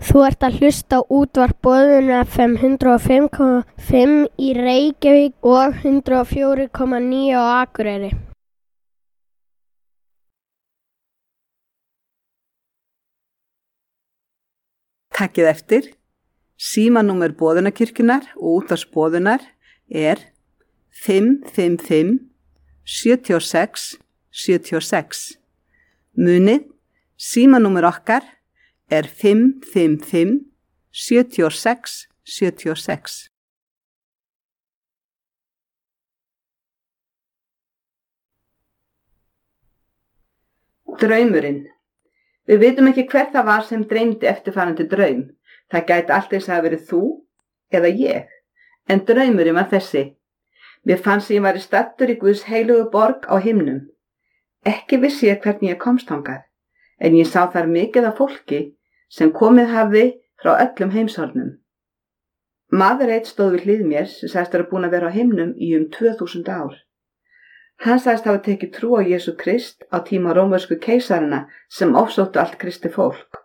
Þú ert að hlusta á útvarp Boðinu FM 105,5 í Reykjavík og 104,9 á Akureyri. Takkið eftir, símanúmer Boðunarkirkjunnar og útvarps Boðunar er 555 76 76. Munið, símanúmer okkar er 555 76 76. Draumurinn. Við vitum ekki hver það var sem dreymdi eftirfarandi draum. Það gæti allt eins að verið þú eða ég. En draumurinn var þessi. Mér fannst ég væri staddur í Guðs heilugu borg á himnum. Ekki vissi ég hvernig ég komst þangað, en ég sá þar mikið af fólki sem komið hafði frá öllum heimshornum. Maður einn stóð við hlið mér sem sagðist vera búinn að vera á himnum í 2000 ár. Hann sagðist hafa tekið trú á Jesú Krist á tíma rómversku keisarana sem ofsóttu allt kristi fólk.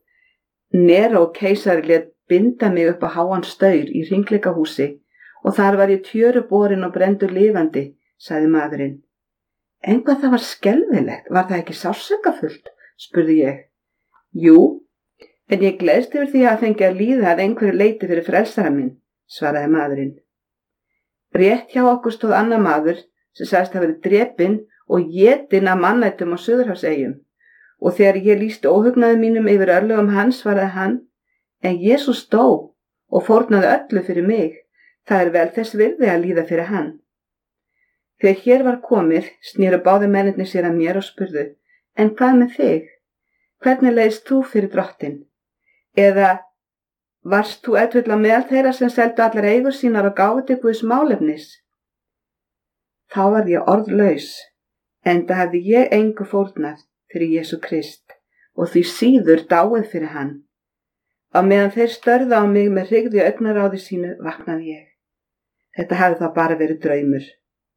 Neró keisari lét binda mig upp á háan staur í hringleikahúsi og þar var ég tjöru borin og brenndur lifandi, sagði maðurinn. En hvað það var skelfilegt, var það ekki sársaukafullt, spurði ég. Jú, en ég gleðst yfir því að fengi að líða að einhverju leyti fyrir frelsara minn, svaraði maðurinn. Rétt hjá okkur stóð annar maður sem sagðist hafa verið drepinn og étinn af mannættum á Suðurhafseyjum, og þegar ég lýsti óhugnaði mínum yfir örlögum hans, svaraði hann, en Jesús dó og fórnaði öllu fyrir mig, það vel þess virði að líða fyrir hann. Þegar hér var komið, snéru báðir mennirnir sér að mér og spurðu, en hvað með þig? Hvernig leiðist þú fyrir drottinn? Eða varst þú ellvill á meðal þeirra sem seldu allar eigur sínar og gáfu til Guðs málefnis? Þá var ég orðlaus, enda hafði ég engu fórnað fyrir Jesú Krist og því síður dáið fyrir hann. Á meðan þeir störðu á mig með hrygðu í augnaráði sínu vaknaði ég. Þetta hafði þá bara verið draumur.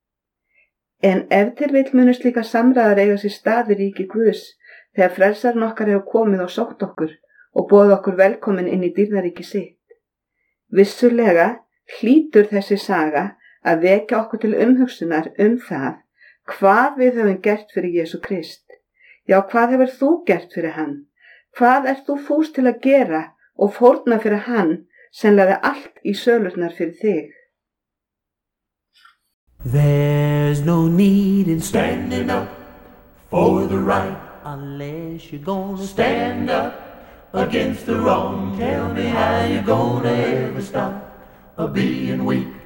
En ef til vill munu slíka samræðar eiga sér stað í ríki Guðs þegar frelsarinn okkar hefur komið og sótt okkur og boðið okkur velkomin inn í dýrðaríki sitt. Vissulega hlýtur þessi saga að vekja okkur til umhugsunar það hvað við höfum gert fyrir Jesú Krist. Já, hvað hefur þú gert fyrir hann? Hvað ert þú fús til að gera og fórna fyrir hann sem lagði allt í sölurnar fyrir þig? There's no need in standing up for the right unless you're gonna stand up against the wrong. Tell me how you're gonna ever stop being weak